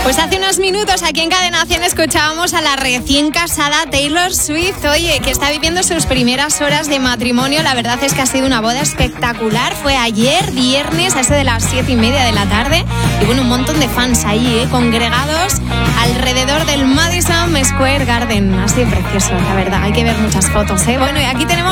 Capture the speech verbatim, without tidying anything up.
Pues hace unos minutos aquí en Cadena cien escuchábamos a la recién casada Taylor Swift, oye, que está viviendo sus primeras horas de matrimonio. La verdad es que ha sido una boda espectacular. Fue ayer, viernes, a eso de las siete y media de la tarde. Y bueno, un montón de fans ahí, ¿eh? Congregados alrededor del Madison Square Garden. Así de precioso, la verdad. Hay que ver muchas fotos, ¿eh? Bueno, y aquí tenemos